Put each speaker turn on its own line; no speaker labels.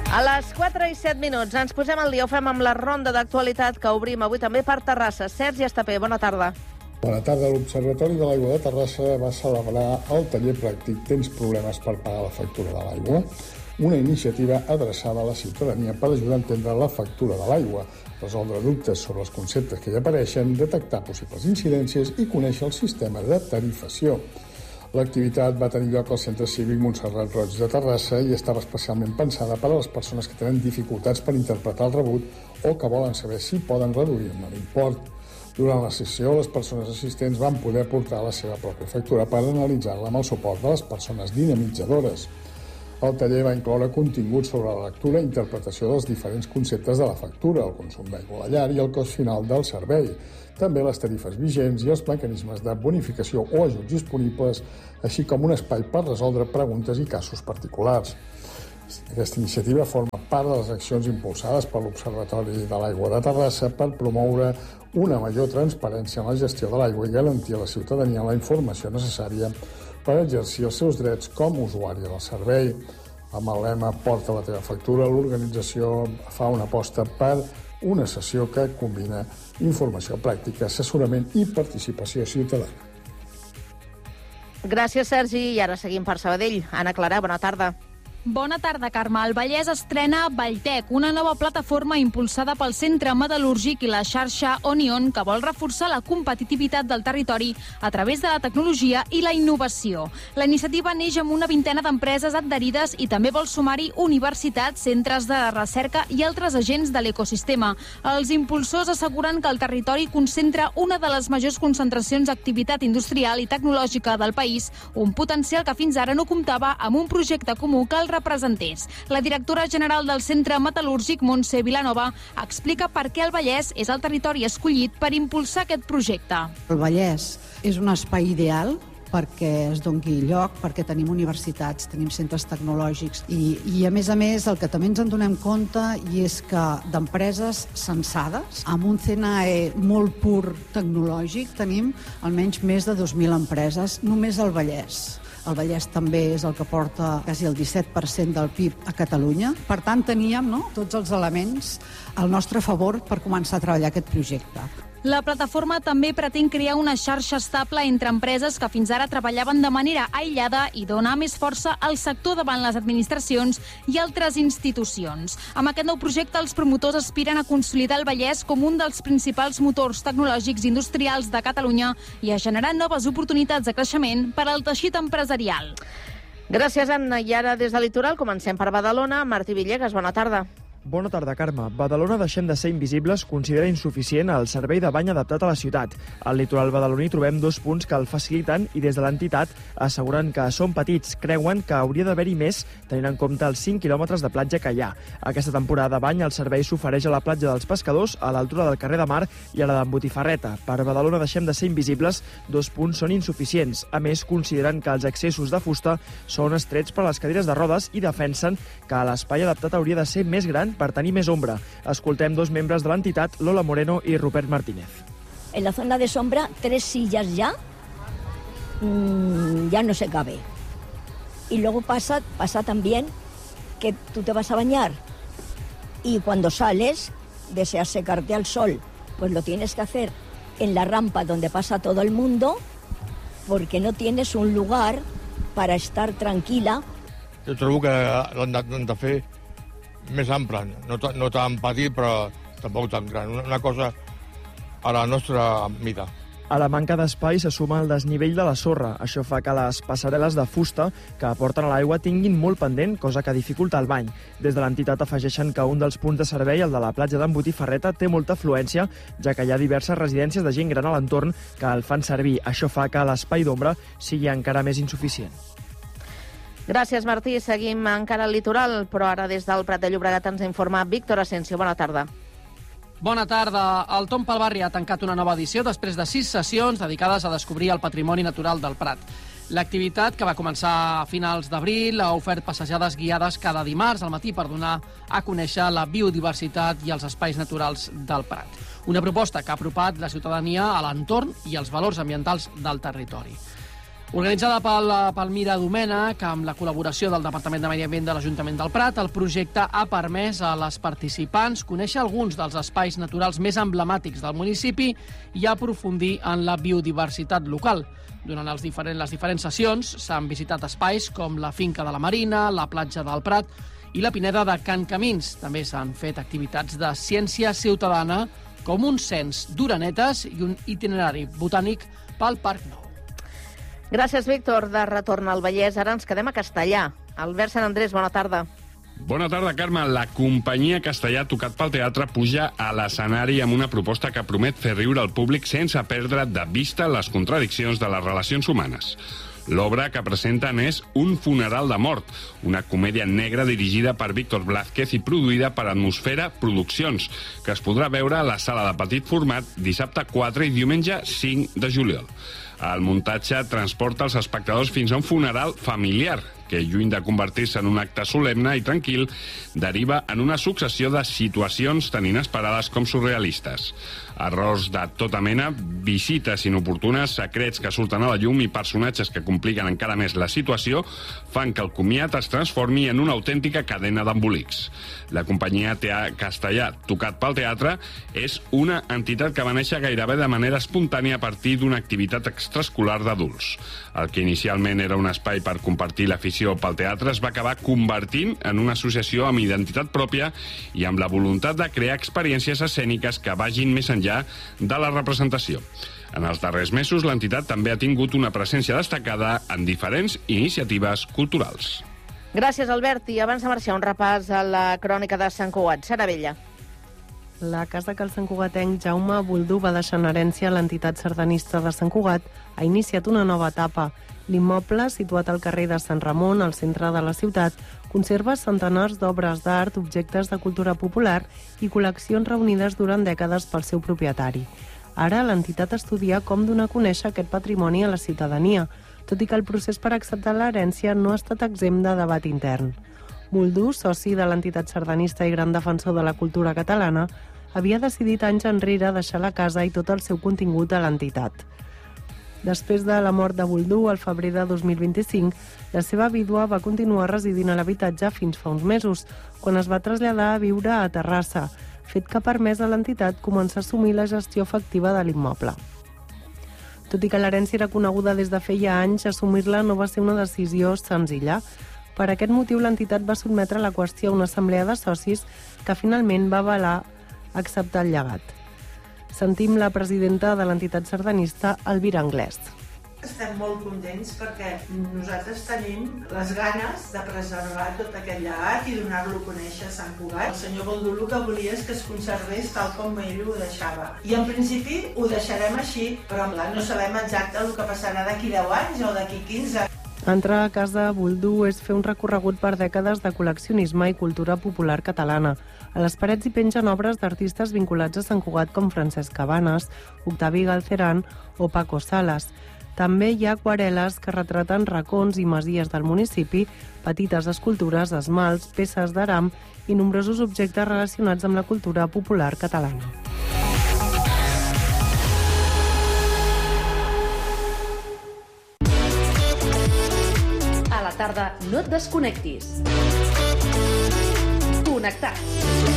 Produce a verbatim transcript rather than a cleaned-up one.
A les quatre i set minuts ens posem al dia, ho fem amb la ronda d'actualitat que obrim avui també per Terrassa. Sergi Estapé, bona tarda.
Bona tarda. L'Observatori de l'Aigua de Terrassa va celebrar el taller pràctic Tens problemes per pagar la factura de l'aigua? Una iniciativa adreçada a la ciutadania per ajudar a entendre la factura de l'aigua, resoldre dubtes sobre els conceptes que hi apareixen, detectar possibles incidències i conèixer el sistema de tarifació. L'activitat va tenir lloc al Centre Cívic Montserrat Roig de Terrassa i estava especialment pensada per a les persones que tenen dificultats per interpretar el rebut o que volen saber si poden reduir-ne l'import. Durant la sessió, les persones assistents van poder portar la seva pròpia factura per analitzar-la amb el suport de les persones dinamitzadores. El taller va incloure continguts sobre la lectura i interpretació dels diferents conceptes de la factura, el consum d'aigua a la llar i el cost final del servei, també les tarifes vigents i els mecanismes de bonificació o ajuts disponibles, així com un espai per resoldre preguntes i casos particulars. Aquesta iniciativa forma part de les accions impulsades per l'Observatori de l'Aigua de Terrassa per promoure una major transparència en la gestió de l'aigua i garantir a la ciutadania la informació necessària per exercir els seus drets com a usuari del servei. Amb el lema Porta la teva factura, l'organització fa una aposta per una sessió que combina informació pràctica, assessorament i participació ciutadana.
Gràcies, Sergi. I ara seguim per Sabadell. Anna Clarà, bona tarda.
Bona tarda, Carme. El Vallès estrena Valltec, una nova plataforma impulsada pel Centre Metal·lúrgic i la xarxa Onion, que vol reforçar la competitivitat del territori a través de la tecnologia i la innovació. La iniciativa neix amb una vintena d'empreses adherides i també vol sumar-hi universitats, centres de recerca i altres agents de l'ecosistema. Els impulsors asseguren que el territori concentra una de les majors concentracions d'activitat industrial i tecnològica del país, un potencial que fins ara no comptava amb un projecte comú que el representés. La directora general del Centre Metal·lúrgic, Montse Vilanova, explica per què el Vallès és el territori escollit per impulsar aquest projecte.
El Vallès és un espai ideal perquè es doni lloc, perquè tenim universitats, tenim centres tecnològics i, i a més a més el que també ens en donem compte i és que d'empreses censades, amb un C N E molt pur tecnològic, tenim almenys més de dos mil empreses només al Vallès. El Vallès també és el que porta quasi el disset per cent del P I B a Catalunya. Per tant, teníem no, tots els elements al nostre favor per començar a treballar aquest projecte.
La plataforma també pretén crear una xarxa estable entre empreses que fins ara treballaven de manera aïllada i donar més força al sector davant les administracions i altres institucions. Amb aquest nou projecte, els promotors aspiren a consolidar el Vallès com un dels principals motors tecnològics industrials de Catalunya i a generar noves oportunitats de creixement per al teixit empresarial.
Gràcies, Anna. I ara, des del litoral, comencem per Badalona. Martí Villegas, bona tarda.
Bona tarda, Carme. Badalona Deixem de ser invisibles considera insuficient el servei de bany adaptat a la ciutat. Al litoral badaloní trobem dos punts que el faciliten i des de l'entitat asseguren que són petits. Creuen que hauria d'haver-hi més tenint en compte els cinc quilòmetres de platja que hi ha. Aquesta temporada de bany el servei s'ofereix a la platja dels Pescadors, a l'altura del carrer de Mar i a la de Botifarreta. Per Badalona Deixem de ser invisibles, dos punts són insuficients. A més, consideren que els accessos de fusta són estrets per a les cadires de rodes i defensen que l'espai adaptat hauria de ser més gran per tenir més ombra. Escoltem dos membres de l'entitat, Lola Moreno i Rupert Martínez.
En la zona de sombra, tres sillas ya, mmm, ya no se cabe. Y luego pasa, pasa también que tú te vas a bañar y cuando sales deseas secarte al sol, pues lo tienes que hacer en la rampa donde pasa todo el mundo porque no tienes un lugar para estar tranquila.
Jo trobo que l'han de fer més ample, no, no tan petit, però tampoc tan gran. Una cosa a la nostra mida.
A la manca d'espai se suma el desnivell de la sorra. Això fa que les passarel·les de fusta que aporten a l'aigua tinguin molt pendent, cosa que dificulta el bany. Des de l'entitat afegeixen que un dels punts de servei, el de la platja d'en Botifarreta, té molta afluència, ja que hi ha diverses residències de gent gran a l'entorn que el fan servir. Això fa que l'espai d'ombra sigui encara més insuficient.
Gràcies, Martí. Seguim encara al litoral, però ara des del Prat de Llobregat ens informa Víctor Asensio. Bona tarda.
Bona tarda. El Tom pel Barri ha tancat una nova edició després de sis sessions dedicades a descobrir el patrimoni natural del Prat. L'activitat, que va començar a finals d'abril, ha ofert passejades guiades cada dimarts al matí per donar a conèixer la biodiversitat i els espais naturals del Prat. Una proposta que ha apropat la ciutadania a l'entorn i els valors ambientals del territori. Organitzada pel Palmira Domènech, amb la col·laboració del Departament de Medi Ambient de l'Ajuntament del Prat, el projecte ha permès a les participants conèixer alguns dels espais naturals més emblemàtics del municipi i aprofundir en la biodiversitat local. Durant els diferents, les diferents sessions s'han visitat espais com la Finca de la Marina, la platja del Prat i la Pineda de Can Camins. També s'han fet activitats de ciència ciutadana, com un cens d'orenetes i un itinerari botànic pel Parc Nou.
Gràcies, Víctor. De retorn al Vallès, ara ens quedem a Castellà. Albert Sant Andrés, bona tarda.
Bona tarda, Carme. La companyia Castellà, tocat pel teatre, puja a l'escenari amb una proposta que promet fer riure al públic sense perdre de vista les contradiccions de les relacions humanes. L'obra que presenten és Un funeral de mort, una comèdia negra dirigida per Víctor Blázquez i produïda per Atmosfera Produccions, que es podrà veure a la sala de petit format dissabte quatre i diumenge cinc de juliol. El muntatge transporta els espectadors fins a un funeral familiar, que, lluny de convertir-se en un acte solemne i tranquil, deriva en una successió de situacions tan inesperades com surrealistes. Errors de tota mena, visites inoportunes, secrets que surten a la llum i personatges que compliquen encara més la situació fan que el comiat es transformi en una autèntica cadena d'embolics. La companyia Castellà, tocat pel teatre, és una entitat que va néixer gairebé de manera espontània a partir d'una activitat extraescolar d'adults. El que inicialment era un espai per compartir l'afició pel teatre es va acabar convertint en una associació amb identitat pròpia i amb la voluntat de crear experiències escèniques que vagin més enllà de la representació. En els darrers mesos, l'entitat també ha tingut una presència destacada en diferents iniciatives culturals.
Gràcies, Albert. I abans de marxar, un repàs a la crònica de Sant Cugat. Sara Vella.
La casa que el santcugatenc Jaume Boldú va deixar en herència a l'entitat sardanista de Sant Cugat ha iniciat una nova etapa. L'immoble, situat al carrer de Sant Ramon, al centre de la ciutat, conserva centenars d'obres d'art, objectes de cultura popular i col·leccions reunides durant dècades pel seu propietari. Ara, l'entitat estudia com donar a conèixer aquest patrimoni a la ciutadania, tot i que el procés per acceptar l'herència no ha estat exempt de debat intern. Boldú, soci de l'entitat sardanista i gran defensor de la cultura catalana, havia decidit anys enrere deixar la casa i tot el seu contingut a l'entitat. Després de la mort de Boldú, al febrer de dos mil vint-i-cinc, la seva vídua va continuar residint a l'habitatge fins fa uns mesos, quan es va traslladar a viure a Terrassa, fet que ha permès a l'entitat començar a assumir la gestió efectiva de l'immoble. Tot i que l'herència era coneguda des de feia anys, assumir-la no va ser una decisió senzilla. Per aquest motiu, l'entitat va sotmetre la qüestió a una assemblea de socis que finalment va avalar acceptar el llegat. Sentim la presidenta de l'entitat sardanista, Elvira Anglès.
Estem molt contents perquè nosaltres tenim les ganes de preservar tot aquest llegat i donar-lo a conèixer a Sant Cugat. El senyor Boldú el que volia és que es conservés tal com ell ho deixava. I en principi ho deixarem així, però no sabem exacte el que passarà d'aquí deu anys o d'aquí quinze.
Entrar a casa Boldú és fer un recorregut per dècades de col·leccionisme i cultura popular catalana. A les parets hi pengen obres d'artistes vinculats a Sant Cugat com Francesc Cabanes, Octavi Galceran o Paco Salas. També hi ha aquarel·les que retraten racons i masies del municipi, petites escultures, esmalts, peces d'aram i nombrosos objectes relacionats amb la cultura popular catalana.
A la tarda no et desconnectis. Connectats.